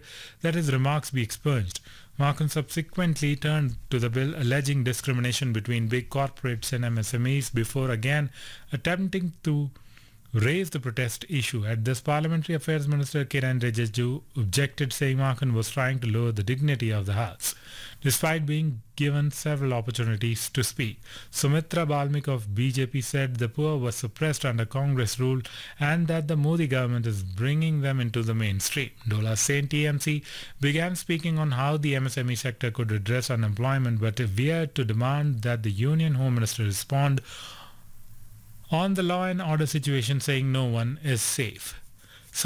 that his remarks be expunged. Markan subsequently turned to the bill alleging discrimination between big corporates and MSMEs before again attempting to raise the protest issue. At this, Parliamentary Affairs Minister Kiran Rijiju objected, saying Markan was trying to lower the dignity of the House, despite being given several opportunities to speak. Sumitra Balmik of BJP said the poor were suppressed under Congress rule and that the Modi government is bringing them into the mainstream. Dola Saint TMC began speaking on how the MSME sector could address unemployment, but veered to demand that the Union Home Minister respond on the law and order situation, saying no one is safe.